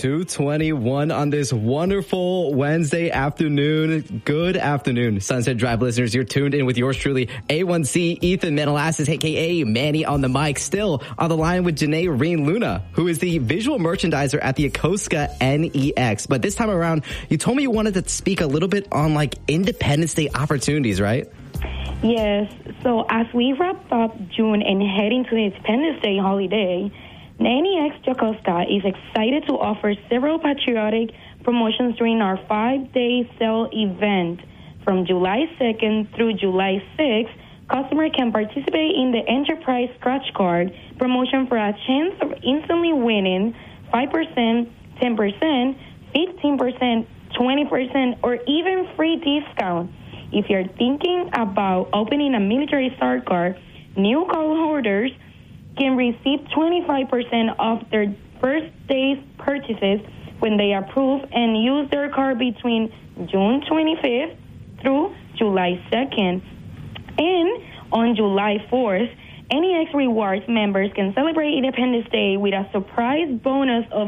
2:21 on this wonderful Wednesday afternoon. Good afternoon, Sunset Drive listeners. You're tuned in with yours truly, A1C Ethan Menelasas, a.k.a. Manny on the mic. Still on the line with Janae Reen Luna, who is the visual merchandiser at the Yokosuka NEX. But this time around, you told me you wanted to speak a little bit on like Independence Day opportunities, right? Yes. So as we wrap up June and head into the Independence Day holiday, NEX Yokosuka is excited to offer several patriotic promotions during our 5-day sale event. From July 2nd through July 6th, customers can participate in the Enterprise Scratch Card promotion for a chance of instantly winning 5%, 10%, 15%, 20%, or even free discount. If you're thinking about opening a military star card, new cardholders can receive 25% off their first day's purchases when they approve and use their card between June 25th through July 2nd. And on July 4th, NEX Rewards members can celebrate Independence Day with a surprise bonus of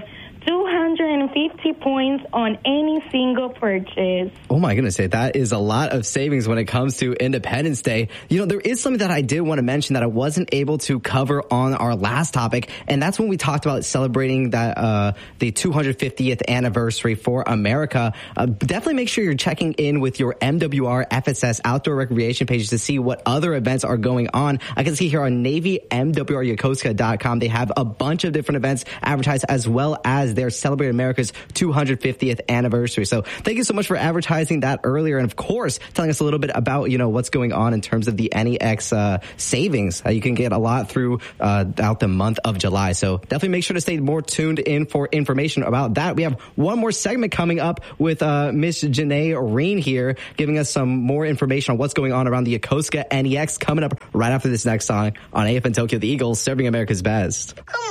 250 points on any single purchase. Oh my goodness, that is a lot of savings when it comes to Independence Day. You know, there is something that I did want to mention that I wasn't able to cover on our last topic, and that's when we talked about celebrating that the 250th anniversary for America. Definitely make sure you're checking in with your MWR FSS outdoor recreation pages to see what other events are going on. I can see here on NavyMWRYokosuka.com, they have a bunch of different events advertised, as well as they're celebrating America's 250th anniversary. So thank you so much for advertising that earlier. And of course, telling us a little bit about, you know, what's going on in terms of the NEX savings. You can get a lot throughout the month of July. So definitely make sure to stay more tuned in for information about that. We have one more segment coming up with Miss Janae Reen here, giving us some more information on what's going on around the Yokosuka NEX, coming up right after this next song on AFN Tokyo, the Eagles, serving America's best. Come